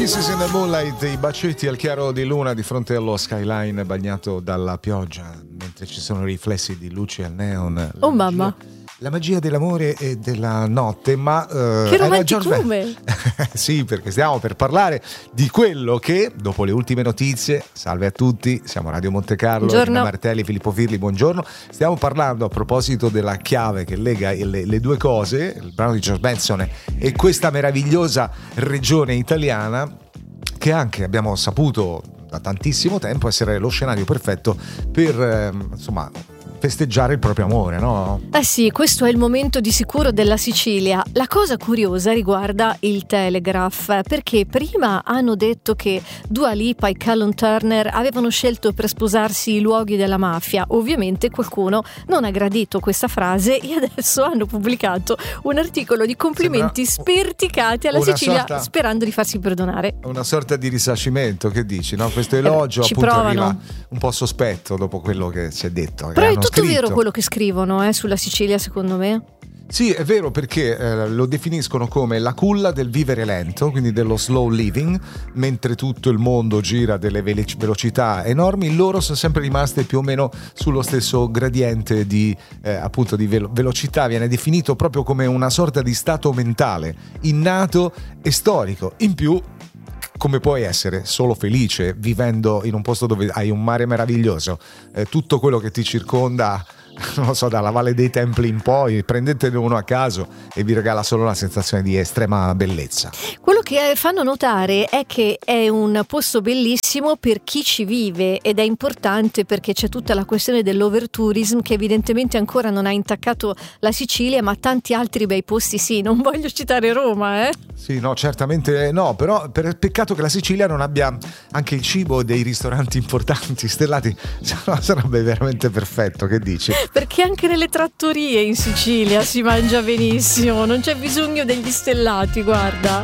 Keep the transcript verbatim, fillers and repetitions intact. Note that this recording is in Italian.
Kisses in the Moonlight, i bacetti al chiaro di luna di fronte allo skyline bagnato dalla pioggia, mentre ci sono riflessi di luce al neon. Oh mamma! La magia dell'amore e della notte, ma uh, che romanticume! Sì, perché stiamo per parlare di quello che, dopo le ultime notizie, salve a tutti, siamo Radio Monte Carlo, Elena Martelli, Filippo Firli, buongiorno. Stiamo parlando a proposito della chiave che lega le, le due cose, il brano di George Benson e questa meravigliosa regione italiana, che anche abbiamo saputo da tantissimo tempo essere lo scenario perfetto per, eh, insomma, festeggiare il proprio amore, no? Eh sì, questo è il momento di sicuro della Sicilia. La cosa curiosa riguarda il Telegraph, perché prima hanno detto che Dua Lipa e Callum Turner avevano scelto per sposarsi i luoghi della mafia. Ovviamente qualcuno non ha gradito questa frase e adesso hanno pubblicato un articolo di complimenti Sembra sperticati alla Sicilia, sorta, sperando di farsi perdonare. Una sorta di risarcimento, che dici, no? Questo elogio eh, appunto provano. Arriva un po' sospetto dopo quello che si è detto. Però è tutto scritto. vero quello che scrivono eh, sulla Sicilia, secondo me. Sì, è vero, perché eh, lo definiscono come la culla del vivere lento, quindi dello slow living, mentre tutto il mondo gira a delle velo- velocità enormi, loro sono sempre rimaste più o meno sullo stesso gradiente di, eh, appunto di velo- velocità. Viene definito proprio come una sorta di stato mentale, innato e storico. In più, come puoi essere solo felice vivendo in un posto dove hai un mare meraviglioso, eh, tutto quello che ti circonda, non lo so, dalla Valle dei Templi in poi, prendetene uno a caso e vi regala solo una sensazione di estrema bellezza. Quello che fanno notare è che è un posto bellissimo per chi ci vive, ed è importante perché c'è tutta la questione dell'overtourism che evidentemente ancora non ha intaccato la Sicilia, ma tanti altri bei posti sì. Non voglio citare Roma, eh? Sì, no, certamente no, però per peccato che la Sicilia non abbia anche il cibo dei ristoranti importanti, stellati, sarebbe veramente perfetto, che dici? Perché anche nelle trattorie in Sicilia si mangia benissimo, non c'è bisogno degli stellati, guarda.